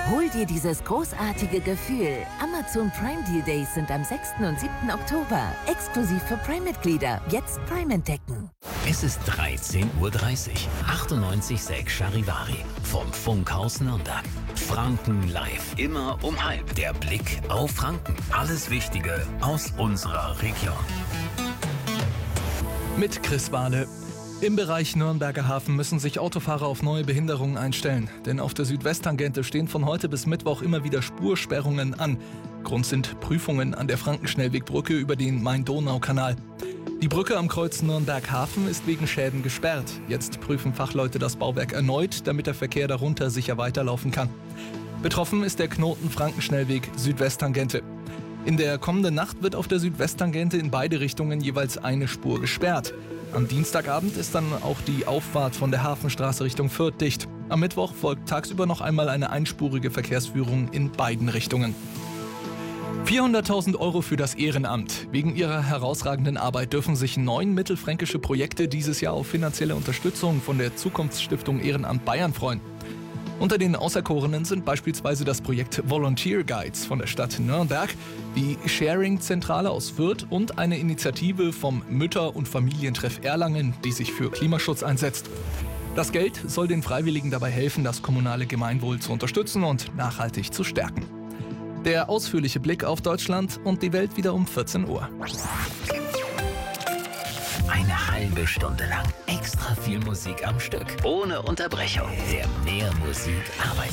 Hol dir dieses großartige Gefühl. Amazon Prime Deal Days sind am 6. und 7. Oktober. Exklusiv für Prime-Mitglieder. Jetzt Prime entdecken. Es ist 13:30 Uhr. 98,6 Charivari vom Funkhaus Nürnberg. Franken live. Immer um halb. Der Blick auf Franken. Alles Wichtige aus unserer Region. Mit Chris Wahle. Im Bereich Nürnberger Hafen müssen sich Autofahrer auf neue Behinderungen einstellen. Denn auf der Südwesttangente stehen von heute bis Mittwoch immer wieder Spursperrungen an. Grund sind Prüfungen an der Frankenschnellwegbrücke über den Main-Donau-Kanal. Die Brücke am Kreuz Nürnberg-Hafen ist wegen Schäden gesperrt. Jetzt prüfen Fachleute das Bauwerk erneut, damit der Verkehr darunter sicher weiterlaufen kann. Betroffen ist der Knoten Frankenschnellweg Südwesttangente. In der kommenden Nacht wird auf der Südwesttangente in beide Richtungen jeweils eine Spur gesperrt. Am Dienstagabend ist dann auch die Auffahrt von der Hafenstraße Richtung Fürth dicht. Am Mittwoch folgt tagsüber noch einmal eine einspurige Verkehrsführung in beiden Richtungen. 400.000 Euro für das Ehrenamt. Wegen ihrer herausragenden Arbeit dürfen sich 9 mittelfränkische Projekte dieses Jahr auf finanzielle Unterstützung von der Zukunftsstiftung Ehrenamt Bayern freuen. Unter den Auserkorenen sind beispielsweise das Projekt Volunteer Guides von der Stadt Nürnberg, die Sharing-Zentrale aus Fürth und eine Initiative vom Mütter- und Familientreff Erlangen, die sich für Klimaschutz einsetzt. Das Geld soll den Freiwilligen dabei helfen, das kommunale Gemeinwohl zu unterstützen und nachhaltig zu stärken. Der ausführliche Blick auf Deutschland und die Welt wieder um 14 Uhr. Eine halbe Stunde lang extra viel Musik am Stück. Ohne Unterbrechung. Der Mehr Musik Arbeitsamt.